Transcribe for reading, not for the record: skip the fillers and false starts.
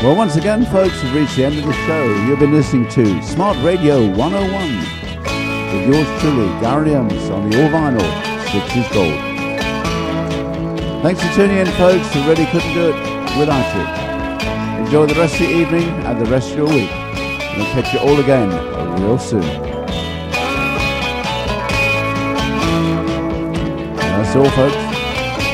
Well, once again, folks, we've reached the end of the show. You've been listening to Smart Radio 101 with yours truly, Gary Ems, on the All Vinyl 6 is Gold. Thanks for tuning in, folks. We really couldn't do it without you. Enjoy the rest of your evening and the rest of your week. We'll catch you all again real soon. That's all, folks.